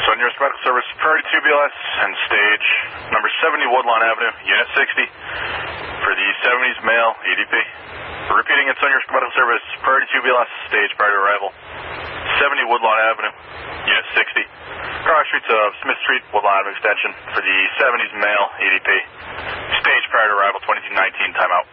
Sun Nearest Medical Service, Priority 2 BLS, and stage number 70 Woodlawn Avenue, Unit 60, for the 70s male EDP. Repeating at Sun Nearest Medical Service, Priority 2 BLS, stage prior to arrival, 70 Woodlawn Avenue, Unit 60. Cross streets of Smith Street, Woodlawn Avenue Extension, for the 70s male EDP. Stage prior to arrival, 2219, timeout.